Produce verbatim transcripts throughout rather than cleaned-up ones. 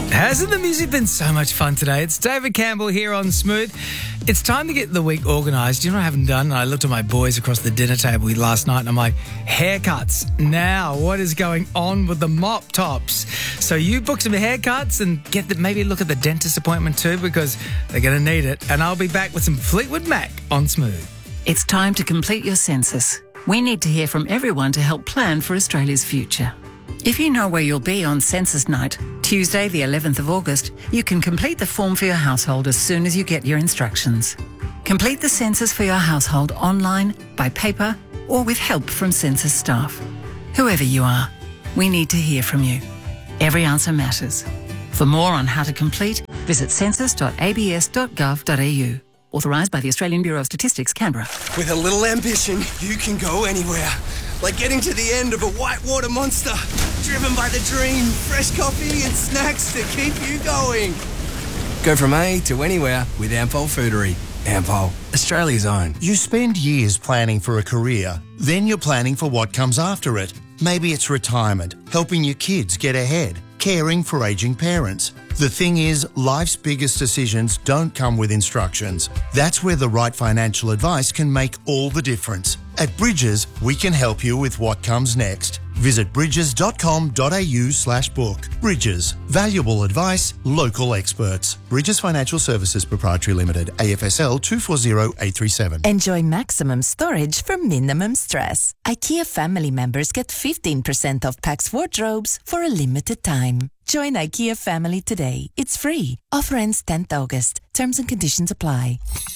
Hasn't the music been so much fun today? It's David Campbell here on Smooth. It's time to get the week organised. You know what I haven't done? I looked at my boys across the dinner table last night and I'm like, haircuts. Now, what is going on with the mop tops? So you book some haircuts and get the, maybe look at the dentist appointment too, because they're going to need it. And I'll be back with some Fleetwood Mac on Smooth. It's time to complete your census. We need to hear from everyone to help plan for Australia's future. If you know where you'll be on census night, Tuesday the eleventh of August, you can complete the form for your household as soon as you get your instructions. Complete the census for your household online, by paper, or with help from census staff. Whoever you are, we need to hear from you. Every answer matters. For more on how to complete, visit census dot a b s dot gov dot a u. Authorised by the Australian Bureau of Statistics, Canberra. With a little ambition, you can go anywhere. Like getting to the end of a whitewater monster. Driven by the dream, fresh coffee and snacks to keep you going. Go from A to anywhere with Ampol Foodery. Ampol, Australia's own. You spend years planning for a career, then you're planning for what comes after it. Maybe it's retirement, helping your kids get ahead, caring for ageing parents. The thing is, life's biggest decisions don't come with instructions. That's where the right financial advice can make all the difference. At Bridges, we can help you with what comes next. Visit bridges dot com dot a u slash book. Bridges. Valuable advice, local experts. Bridges Financial Services Proprietary Limited, A F S L two four zero eight three seven. Enjoy maximum storage for minimum stress. IKEA family members get fifteen percent off Pax wardrobes for a limited time. Join IKEA family today. It's free. Offer ends tenth of August. Terms and conditions apply.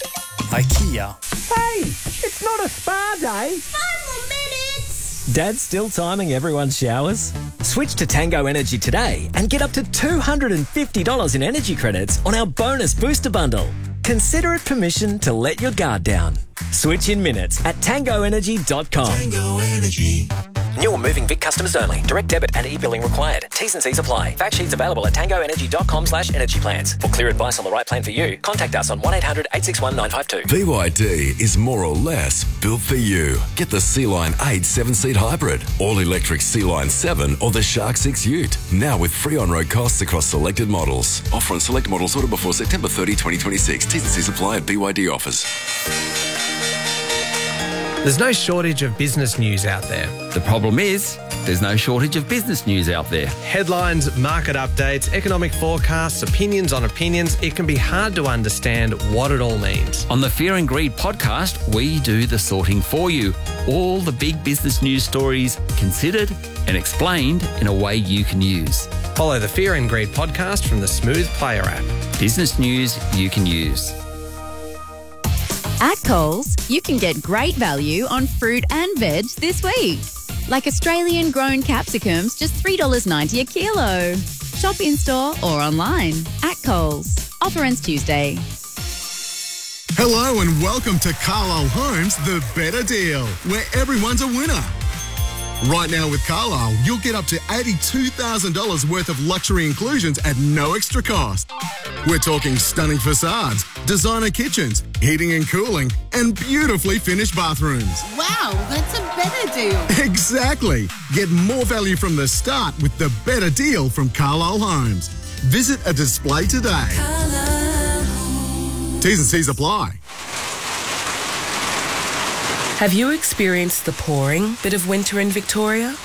IKEA. Hey, it's not a spa day. Five more minutes. Dad's still timing everyone's showers? Switch to Tango Energy today and get up to two hundred fifty dollars in energy credits on our bonus booster bundle. Consider it permission to let your guard down. Switch in minutes at tango energy dot com. Tango Energy. New or moving Vic customers only. Direct debit and e-billing required. T's and C's apply. Fact sheets available at tango energy dot com slash energy plans. For clear advice on the right plan for you, contact us on one eight hundred eight six one nine five two. B Y D is more or less built for you. Get the C-Line eight seven-seat hybrid, all-electric C-Line seven or the Shark six Ute. Now with free on-road costs across selected models. Offer on select models ordered before September thirtieth, twenty twenty-six. T's and C's apply at B Y D offers. There's no shortage of business news out there. The problem is, there's no shortage of business news out there. Headlines, market updates, economic forecasts, opinions on opinions. It can be hard to understand what it all means. On the Fear and Greed podcast, we do the sorting for you. All the big business news stories considered and explained in a way you can use. Follow the Fear and Greed podcast from the Smooth Player app. Business news you can use. At Coles, you can get great value on fruit and veg this week. Like Australian grown capsicums, just three dollars ninety a kilo. Shop in-store or online. At Coles. Offer ends Tuesday. Hello and welcome to Carlisle Homes, the better deal, where everyone's a winner. Right now with Carlisle, you'll get up to eighty-two thousand dollars worth of luxury inclusions at no extra cost. We're talking stunning facades, designer kitchens, heating and cooling, and beautifully finished bathrooms. Wow, that's a better deal. Exactly. Get more value from the start with the better deal from Carlisle Homes. Visit a display today. T's and C's apply. Have you experienced the pouring bit of winter in Victoria?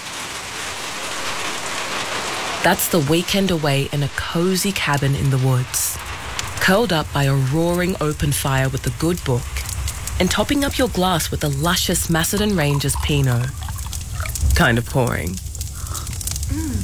That's the weekend away in a cosy cabin in the woods, curled up by a roaring open fire with a good book, and topping up your glass with the luscious Macedon Rangers Pinot. Kind of pouring. Mm.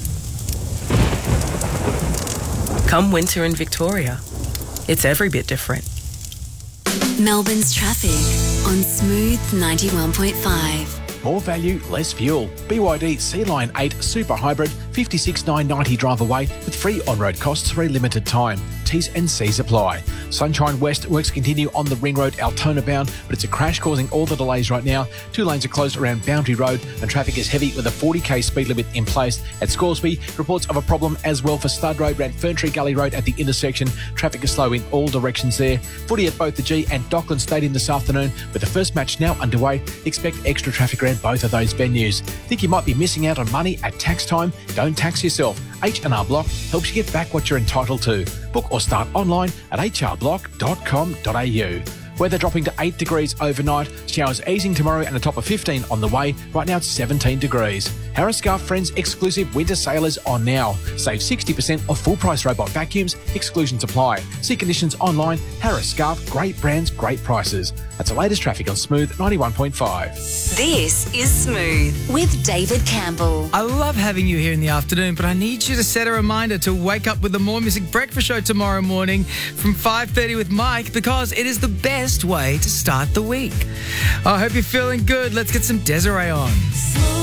Come winter in Victoria. It's every bit different. Melbourne's traffic on Smooth ninety-one point five. More value, less fuel. B Y D C-Line eight Super Hybrid, fifty-six thousand nine hundred ninety drive away with free on-road costs for a limited time. T's and C's apply. Sunshine West works continue on the Ring Road Altona bound, but it's a crash causing all the delays right now. Two lanes are closed around Boundary Road and traffic is heavy with a forty k speed limit in place. At Scoresby, reports of a problem as well for Stud Road around Ferntree Gully Road at the intersection. Traffic is slow in all directions there. Footy at both the G and Dockland Stadium this afternoon, with the first match now underway. Expect extra traffic around both of those venues. Think you might be missing out on money at tax time? Don't tax yourself. H and R Block helps you get back what you're entitled to. Book or start online at h r block dot com dot a u. Weather dropping to eight degrees overnight. Showers easing tomorrow and a top of fifteen on the way. Right now it's seventeen degrees. Harris Scarf Friends exclusive winter sale is on now. Save sixty percent off full price robot vacuums. Exclusions apply. See conditions online. Harris Scarf, great brands, great prices. That's the latest traffic on Smooth ninety-one point five. This is Smooth with David Campbell. I love having you here in the afternoon, but I need you to set a reminder to wake up with the More Music Breakfast Show tomorrow morning from five thirty with Mike, because it is the best way to start the week. I hope you're feeling good. Let's get some Desiree on.